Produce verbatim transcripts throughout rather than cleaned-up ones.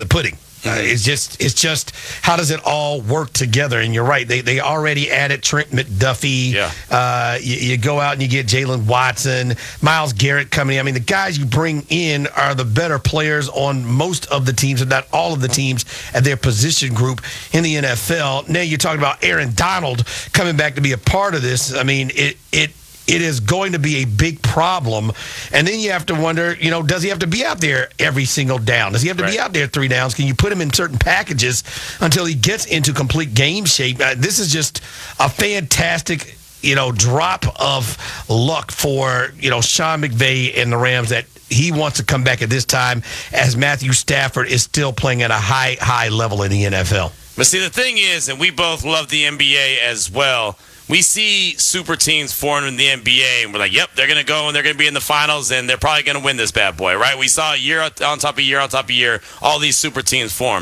of pudding. Uh, it's just it's just how does it all work together? And you're right. They they already added Trent McDuffie. Yeah. Uh, you, you go out and you get Jalen Watson, Myles Garrett coming in. I mean, the guys you bring in are the better players on most of the teams, if not all of the teams, at their position group in the N F L. Now you're talking about Aaron Donald coming back to be a part of this. I mean, it it. It is going to be a big problem. And then you have to wonder, you know, does he have to be out there every single down? Does he have to right. be out there three downs? Can you put him in certain packages until he gets into complete game shape? Uh, this is just a fantastic, you know, drop of luck for, you know, Sean McVay and the Rams that he wants to come back at this time as Matthew Stafford is still playing at a high, high level in the N F L. But see, the thing is, and we both love the N B A as well, we see super teams formed in the N B A, and we're like, yep, they're going to go and they're going to be in the finals, and they're probably going to win this bad boy, right? We saw year on top of year on top of year, all these super teams form.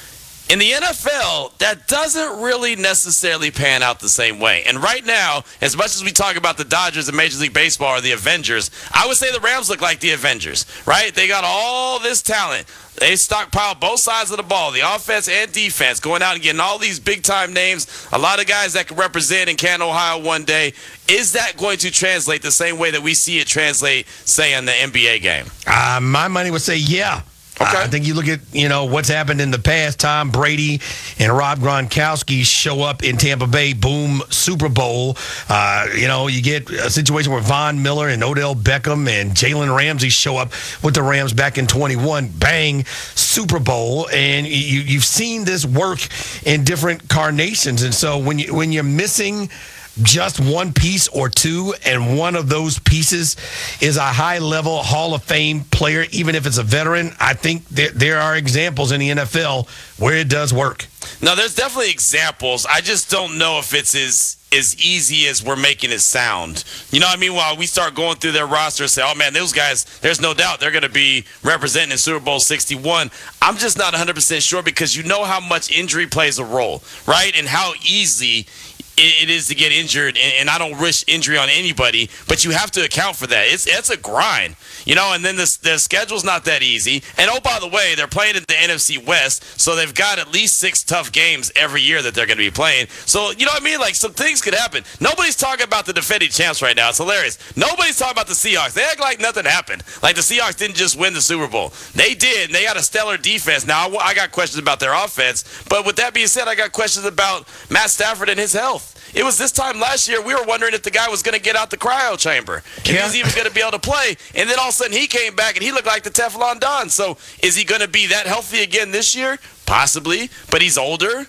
In the N F L, that doesn't really necessarily pan out the same way. And right now, as much as we talk about the Dodgers and Major League Baseball or the Avengers, I would say the Rams look like the Avengers, right? They got all this talent. They stockpile both sides of the ball, the offense and defense, going out and getting all these big-time names, a lot of guys that can represent in Canton, Ohio one day. Is that going to translate the same way that we see it translate, say, in the N B A game? Uh, my money would say yeah. Okay. I think you look at, you know, what's happened in the past. Tom Brady and Rob Gronkowski show up in Tampa Bay, boom, Super Bowl. Uh, you know, you get a situation where Von Miller and Odell Beckham and Jalen Ramsey show up with the Rams back in twenty-one, bang, Super Bowl. And you, you've seen this work in different carnations. And so when you when you're missing just one piece or two, and one of those pieces is a high-level Hall of Fame player, even if it's a veteran, I think there, there are examples in the N F L where it does work. No, there's definitely examples. I just don't know if it's as, as easy as we're making it sound. You know what I mean? While we start going through their roster and say, oh, man, those guys, there's no doubt they're going to be representing in Super Bowl sixty-one. I'm just not one hundred percent sure because you know how much injury plays a role, right? And how easy it is to get injured, and I don't wish injury on anybody, but you have to account for that. It's it's a grind, you know, and then the, the schedule's not that easy. And, oh, by the way, they're playing in the N F C West, so they've got at least six tough games every year that they're going to be playing. So, you know what I mean? Like, some things could happen. Nobody's talking about the defending champs right now. It's hilarious. Nobody's talking about the Seahawks. They act like nothing happened. Like, the Seahawks didn't just win the Super Bowl. They did, and they got a stellar defense. Now, I got questions about their offense, but with that being said, I got questions about Matt Stafford and his health. It was this time last year we were wondering if the guy was going to get out the cryo chamber, if yeah. he was even going to be able to play. And then all of a sudden he came back and he looked like the Teflon Don. So is he going to be that healthy again this year? Possibly, but he's older.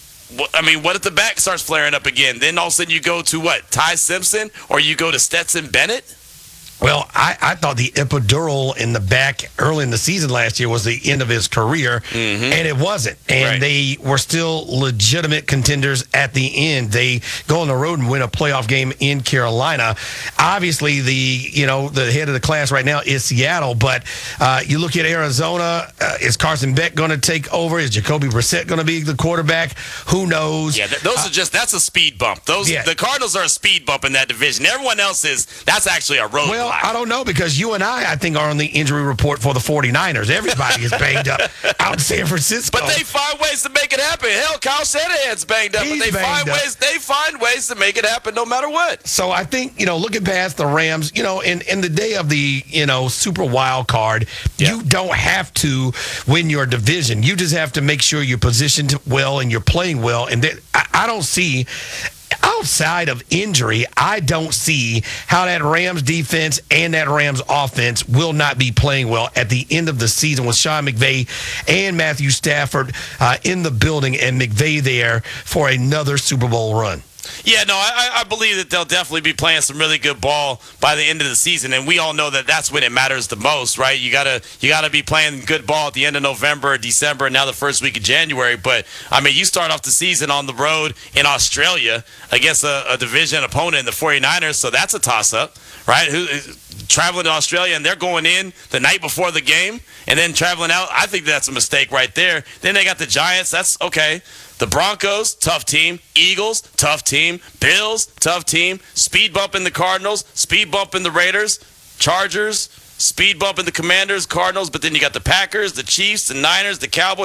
I mean, what if the back starts flaring up again? Then all of a sudden you go to what, Ty Simpson, or you go to Stetson Bennett? Well, I, I thought the epidural in the back early in the season last year was the end of his career, mm-hmm. and it wasn't. And right. they were still legitimate contenders at the end. They go on the road and win a playoff game in Carolina. Obviously, the you know the head of the class right now is Seattle, but uh, you look at Arizona. Uh, is Carson Beck going to take over? Is Jacoby Brissett going to be the quarterback? Who knows? Yeah, th- those uh, are just that's a speed bump. Those yeah. the Cardinals are a speed bump in that division. Everyone else is that's actually a road. Well, I don't know because you and I, I think, are on the injury report for the 49ers. Everybody is banged up out in San Francisco. But they find ways to make it happen. Hell, Kyle Shanahan's banged up, He's but they find up. ways. They find ways to make it happen no matter what. So I think you know, looking past the Rams, you know, in, in the day of the you know Super Wild Card, yeah. you don't have to win your division. You just have to make sure you're positioned well and you're playing well. And that, I, I don't see. Outside of injury, I don't see how that Rams defense and that Rams offense will not be playing well at the end of the season with Sean McVay and Matthew Stafford uh, in the building and McVay there for another Super Bowl run. Yeah, no, I, I believe that they'll definitely be playing some really good ball by the end of the season, and we all know that that's when it matters the most, right? You gotta you gotta be playing good ball at the end of November, December, and now the first week of January. But I mean, you start off the season on the road in Australia against a, a division opponent in the 49ers, so that's a toss-up, right? Who traveling to Australia and they're going in the night before the game, and then traveling out. I think that's a mistake right there. Then they got the Giants. That's okay. The Broncos, tough team. Eagles, tough team. Bills, tough team. Speed bump in the Cardinals. Speed bump in the Raiders. Chargers, speed bump in the Commanders, Cardinals. But then you got the Packers, the Chiefs, the Niners, the Cowboys.